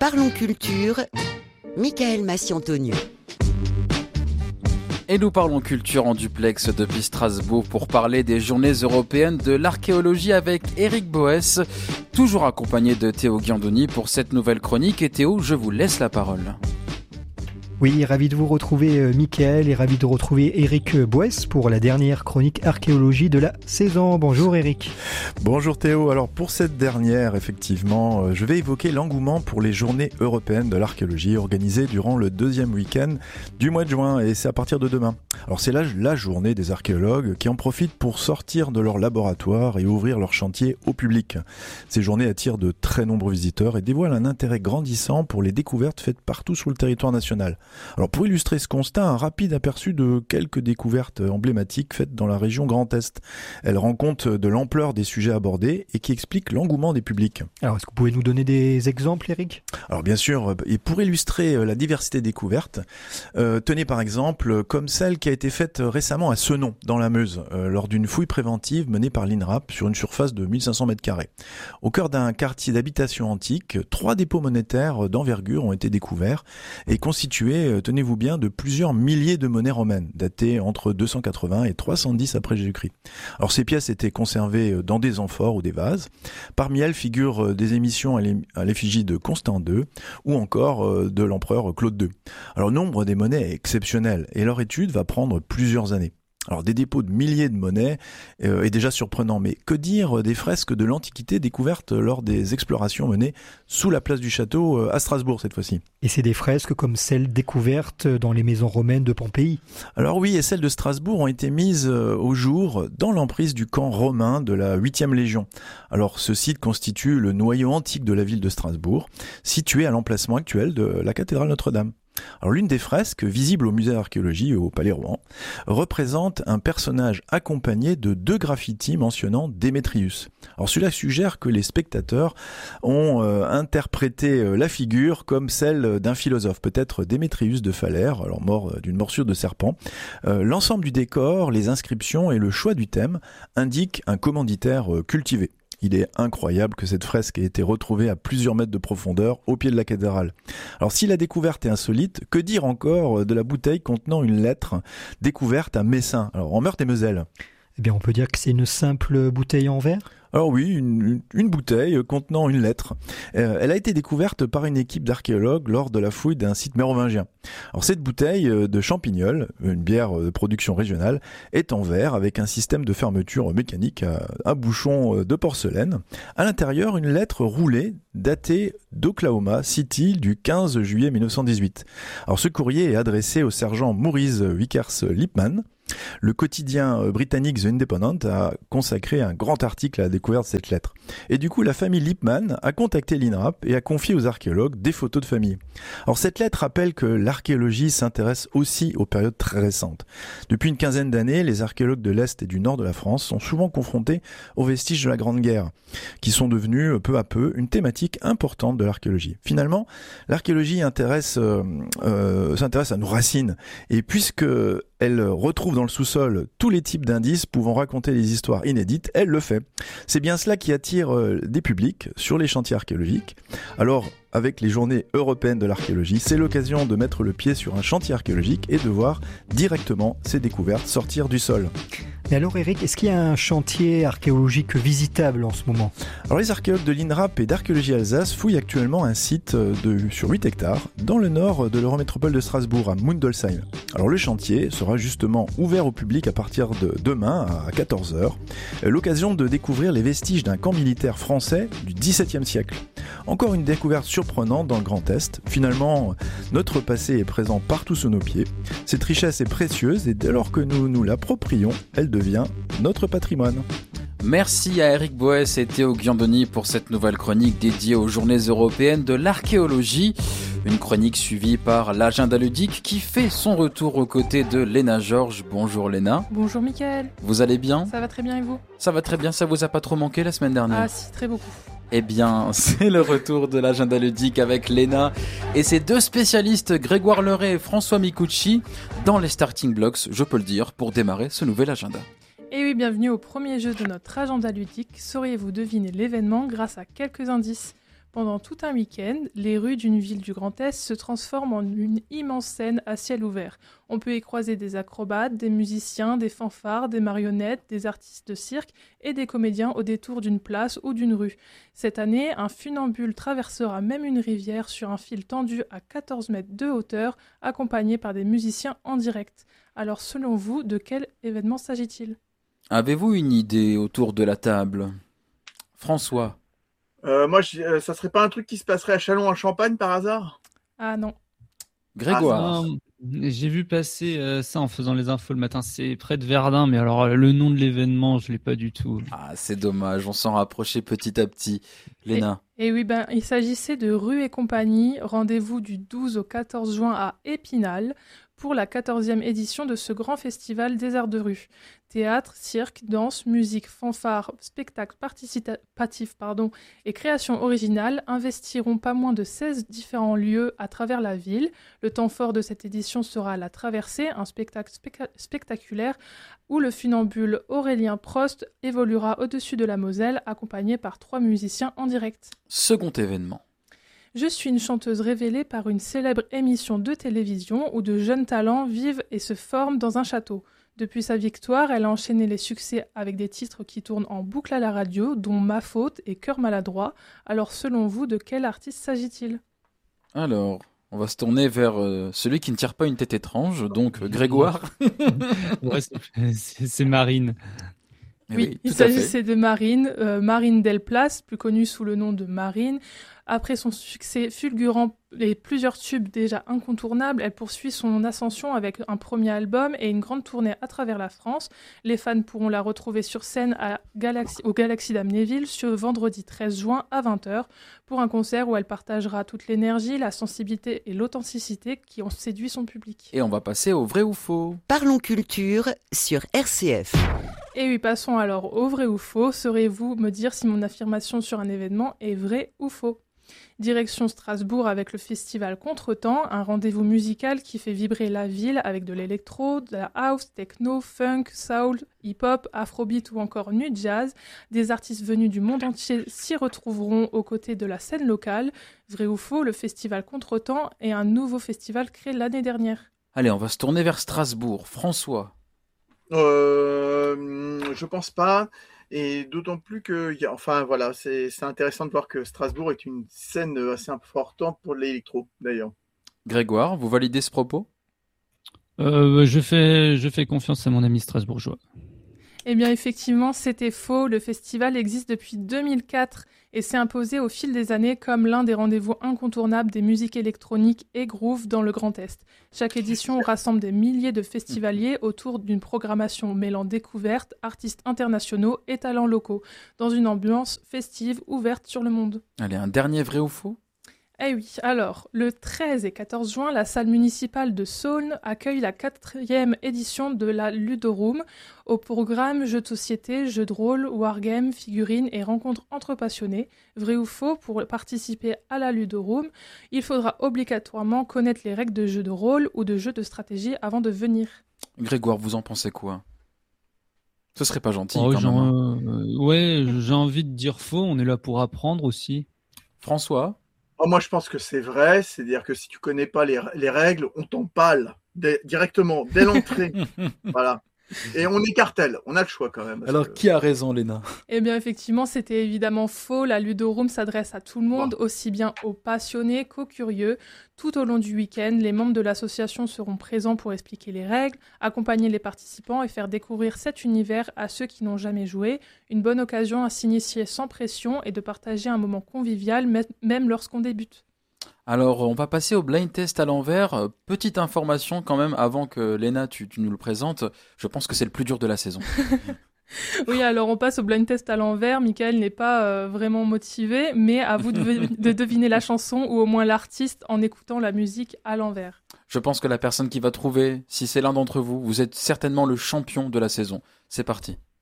Parlons culture, Michael Massiantonio. Et nous parlons culture en duplex depuis Strasbourg pour parler des journées européennes de l'archéologie avec Éric Boès, toujours accompagné de Théo Guiandoni pour cette nouvelle chronique. Et Théo, je vous laisse la parole. Oui, ravi de vous retrouver Mickaël et ravi de retrouver Éric Boès pour la dernière chronique archéologie de la saison. Bonjour Éric. Bonjour Théo. Alors pour cette dernière, effectivement, je vais évoquer l'engouement pour les journées européennes de l'archéologie organisées durant le deuxième week-end du mois de juin et c'est à partir de demain. Alors c'est la journée des archéologues qui en profitent pour sortir de leur laboratoire et ouvrir leur chantier au public. Ces journées attirent de très nombreux visiteurs et dévoilent un intérêt grandissant pour les découvertes faites partout sur le territoire national. Alors pour illustrer ce constat, un rapide aperçu de quelques découvertes emblématiques faites dans la région Grand Est. Elles rendent compte de l'ampleur des sujets abordés et qui expliquent l'engouement des publics. Alors est-ce que vous pouvez nous donner des exemples, Éric ? Alors bien sûr, et pour illustrer la diversité des découvertes, tenez par exemple comme celle qui a été faite récemment à Senon, dans la Meuse, lors d'une fouille préventive menée par l'INRAP sur une surface de 1500 m². Au cœur d'un quartier d'habitation antique, 3 dépôts monétaires d'envergure ont été découverts et constitués, tenez-vous bien, de plusieurs milliers de monnaies romaines, datées entre 280 et 310 après Jésus-Christ. Alors ces pièces étaient conservées dans des amphores ou des vases. Parmi elles figurent des émissions à l'effigie de Constant II ou encore de l'empereur Claude II. Alors le nombre des monnaies est exceptionnel et leur étude va prendre plusieurs années. Alors des dépôts de milliers de monnaies est déjà surprenant, mais que dire des fresques de l'Antiquité découvertes lors des explorations menées sous la place du château à Strasbourg cette fois-ci. Et c'est des fresques comme celles découvertes dans les maisons romaines de Pompéi. Alors oui, et celles de Strasbourg ont été mises au jour dans l'emprise du camp romain de la 8e Légion. Alors ce site constitue le noyau antique de la ville de Strasbourg, situé à l'emplacement actuel de la cathédrale Notre-Dame. Alors l'une des fresques, visible au musée d'archéologie au Palais Rouen, représente un personnage accompagné de 2 graffitis mentionnant Démétrius. Alors cela suggère que les spectateurs ont interprété la figure comme celle d'un philosophe, peut-être Démétrius de Phalère, alors mort d'une morsure de serpent. L'ensemble du décor, les inscriptions et le choix du thème indiquent un commanditaire cultivé. Il est incroyable que cette fresque ait été retrouvée à plusieurs mètres de profondeur au pied de la cathédrale. Alors si la découverte est insolite, que dire encore de la bouteille contenant une lettre découverte à Messin, alors en Meurthe-et-Moselle ? Eh bien on peut dire que c'est une simple bouteille en verre ? Alors oui, une bouteille contenant une lettre. Elle a été découverte par une équipe d'archéologues lors de la fouille d'un site mérovingien. Alors cette bouteille de Champignol, une bière de production régionale, est en verre avec un système de fermeture mécanique à bouchon de porcelaine. À l'intérieur, une lettre roulée datée d'Oklahoma City du 15 juillet 1918. Alors ce courrier est adressé au sergent Maurice Vickers Lippmann. Le quotidien britannique The Independent a consacré un grand article à la découverte de cette lettre. Et du coup, la famille Lippmann a contacté l'INRAP et a confié aux archéologues des photos de famille. Alors cette lettre rappelle que l'archéologie s'intéresse aussi aux périodes très récentes. Depuis une quinzaine d'années, les archéologues de l'Est et du Nord de la France sont souvent confrontés aux vestiges de la Grande Guerre, qui sont devenus peu à peu une thématique importante de l'archéologie. Finalement, l'archéologie s'intéresse à nos racines, et puisque elle retrouve dans le sous-sol tous les types d'indices pouvant raconter des histoires inédites, elle le fait. C'est bien cela qui attire des publics sur les chantiers archéologiques. Alors, avec les journées européennes de l'archéologie, c'est l'occasion de mettre le pied sur un chantier archéologique et de voir directement ces découvertes sortir du sol. Mais alors Éric, est-ce qu'il y a un chantier archéologique visitable en ce moment ? Alors les archéologues de l'INRAP et d'Archéologie Alsace fouillent actuellement un site sur 8 hectares dans le nord de l'Eurométropole de Strasbourg, à Mundolsheim. Alors le chantier sera justement ouvert au public à partir de demain à 14h. L'occasion de découvrir les vestiges d'un camp militaire français du XVIIe siècle. Encore une découverte surprenante dans le Grand Est. Finalement, notre passé est présent partout sous nos pieds. Cette richesse est précieuse et dès lors que nous nous l'approprions, elle devient notre patrimoine. Merci à Éric Boès et Théo Guiandoni pour cette nouvelle chronique dédiée aux Journées européennes de l'archéologie. Une chronique suivie par l'agenda ludique qui fait son retour aux côtés de Léna Georges. Bonjour Léna. Bonjour Mickaël. Vous allez bien ? Ça va très bien et vous ? Ça va très bien, ça vous a pas trop manqué la semaine dernière ? Ah si, très beaucoup. Eh bien, c'est le retour de l'agenda ludique avec Léna et ses 2 spécialistes, Grégoire Leray et François Micucci, dans les starting blocks, je peux le dire, pour démarrer ce nouvel agenda. Et oui, bienvenue au premier jeu de notre agenda ludique. Sauriez-vous deviner l'événement grâce à quelques indices ? Pendant tout un week-end, les rues d'une ville du Grand Est se transforment en une immense scène à ciel ouvert. On peut y croiser des acrobates, des musiciens, des fanfares, des marionnettes, des artistes de cirque et des comédiens au détour d'une place ou d'une rue. Cette année, un funambule traversera même une rivière sur un fil tendu à 14 mètres de hauteur, accompagné par des musiciens en direct. Alors selon vous, de quel événement s'agit-il ? Avez-vous une idée autour de la table ? François. Moi, ça serait pas un truc qui se passerait à Châlons en Champagne par hasard ? Ah non. Grégoire. J'ai vu passer ça en faisant les infos le matin. C'est près de Verdun, mais alors le nom de l'événement, je l'ai pas du tout. Ah, c'est dommage, on s'en rapprochait petit à petit. Léna. Et oui, il s'agissait de Rue et Compagnie. Rendez-vous du 12 au 14 juin à Épinal pour la 14e édition de ce grand festival des arts de rue. Théâtre, cirque, danse, musique, fanfare, spectacle participatif et création originale investiront pas moins de 16 différents lieux à travers la ville. Le temps fort de cette édition sera la traversée, un spectacle spectaculaire où le funambule Aurélien Prost évoluera au-dessus de la Moselle, accompagné par 3 musiciens en direct. Second événement. Je suis une chanteuse révélée par une célèbre émission de télévision où de jeunes talents vivent et se forment dans un château. Depuis sa victoire, elle a enchaîné les succès avec des titres qui tournent en boucle à la radio, dont Ma Faute et Cœur Maladroit. Alors selon vous, de quel artiste s'agit-il ? Alors, on va se tourner vers celui qui ne tire pas une tête étrange, donc Grégoire. Ouais, c'est Marine. Oui, il tout à fait. s'agissait de Marine, Marine Delplace, plus connue sous le nom de Marine. Après son succès fulgurant et plusieurs tubes déjà incontournables, elle poursuit son ascension avec un premier album et une grande tournée à travers la France. Les fans pourront la retrouver sur scène au Galaxy d'Amnéville ce vendredi 13 juin à 20h pour un concert où elle partagera toute l'énergie, la sensibilité et l'authenticité qui ont séduit son public. Et on va passer au vrai ou faux. Parlons culture sur RCF. Et oui, passons alors au vrai ou faux. Saurez-vous me dire si mon affirmation sur un événement est vrai ou faux ? Direction Strasbourg avec le festival Contretemps, un rendez-vous musical qui fait vibrer la ville avec de l'électro, de la house, techno, funk, soul, hip-hop, afrobeat ou encore nu jazz. Des artistes venus du monde entier s'y retrouveront aux côtés de la scène locale. Vrai ou faux, le festival Contretemps est un nouveau festival créé l'année dernière. Allez, on va se tourner vers Strasbourg. François. Je pense pas. Et d'autant plus que, c'est intéressant de voir que Strasbourg est une scène assez importante pour l'électro, d'ailleurs. Grégoire, vous validez ce propos ? Je fais confiance à mon ami strasbourgeois. Eh bien, effectivement, c'était faux. Le festival existe depuis 2004 et s'est imposé au fil des années comme l'un des rendez-vous incontournables des musiques électroniques et groove dans le Grand Est. Chaque édition rassemble des milliers de festivaliers autour d'une programmation mêlant découvertes, artistes internationaux et talents locaux, dans une ambiance festive ouverte sur le monde. Allez, un dernier vrai ou faux ? Eh oui, alors, le 13 et 14 juin, la salle municipale de Saulnes accueille la 4e édition de la Ludorum. Au programme, jeux de société, jeux de rôle, wargames, figurines et rencontres entre passionnés. Vrai ou faux, pour participer à la Ludorum, il faudra obligatoirement connaître les règles de jeux de rôle ou de jeux de stratégie avant de venir. Grégoire, vous en pensez quoi ? Ce serait pas gentil quand même. Ouais, j'ai envie de dire faux, on est là pour apprendre aussi. François ? Moi, je pense que c'est vrai. C'est-à-dire que si tu connais pas les règles, on t'empale directement dès l'entrée. Voilà. Et on écartèle. On a le choix quand même. Alors, qui a raison, Léna ? Eh bien, effectivement, c'était évidemment faux. La Ludorum s'adresse à tout le monde, aussi bien aux passionnés qu'aux curieux. Tout au long du week-end, les membres de l'association seront présents pour expliquer les règles, accompagner les participants et faire découvrir cet univers à ceux qui n'ont jamais joué. Une bonne occasion à s'initier sans pression et de partager un moment convivial, même lorsqu'on débute. Alors, on va passer au blind test à l'envers. Petite information quand même, avant que Léna, tu nous le présentes. Je pense que c'est le plus dur de la saison. Oui, alors on passe au blind test à l'envers. Michael n'est pas vraiment motivé, mais à vous de deviner la chanson ou au moins l'artiste en écoutant la musique à l'envers. Je pense que la personne qui va trouver, si c'est l'un d'entre vous, vous êtes certainement le champion de la saison. C'est parti.